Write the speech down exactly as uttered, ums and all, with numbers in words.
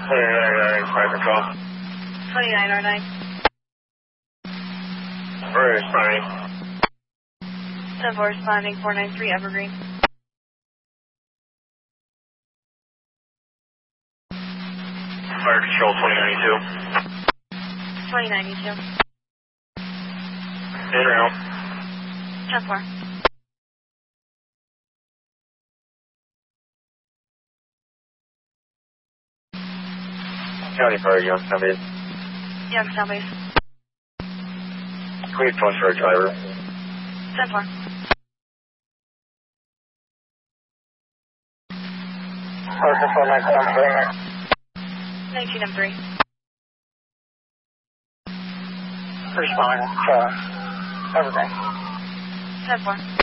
twenty-nine, fire control. twenty-nine oh nine. We're responding. ten four responding, four nine three Evergreen. Fire control, twenty ninety-two. twenty ninety-two. In or out? ten four. County Fire, Youngstown base. Youngstown base. Clear punch for a driver. ten four. Fire control, nineteen M three. nineteen M three. Responding, uh, Evergreen. ten four.